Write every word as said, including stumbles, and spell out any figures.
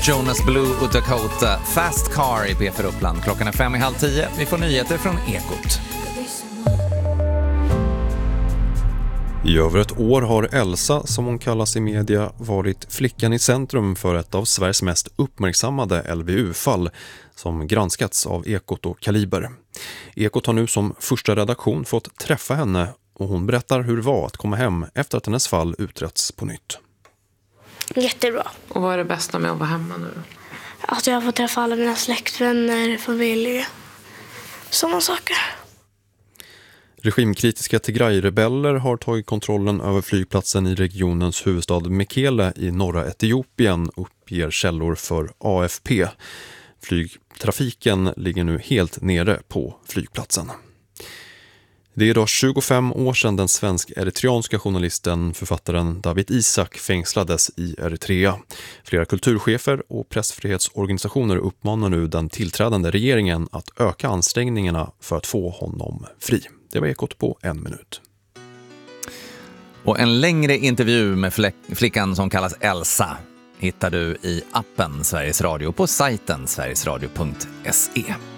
Jonas Blue och Dakota, Fast Car i P fyra Uppland. Klockan är fem i halv tio. Vi får nyheter från Ekot. I över ett år har Elsa, som hon kallas i media, varit flickan i centrum för ett av Sveriges mest uppmärksammade L V U-fall som granskats av Ekot och Kaliber. Ekot har nu som första redaktion fått träffa henne och hon berättar hur det var att komma hem efter att hennes fall utretts på nytt. Jättebra. Och vad är det bästa med att vara hemma nu då? Att jag får träffa alla mina släktvänner, familj, sådana saker. Regimkritiska Tigray-rebeller har tagit kontrollen över flygplatsen i regionens huvudstad Mekele i norra Etiopien, uppger källor för A F P. Flygtrafiken ligger nu helt nere på flygplatsen. Det är idag tjugofem år sedan den svensk-eritreanska journalisten, författaren David Isak fängslades i Eritrea. Flera kulturchefer och pressfrihetsorganisationer uppmanar nu den tillträdande regeringen att öka ansträngningarna för att få honom fri. Det var Ekot på en minut. Och en längre intervju med flickan som kallas Elsa hittar du i appen Sveriges Radio på sajten sverigesradio punkt se.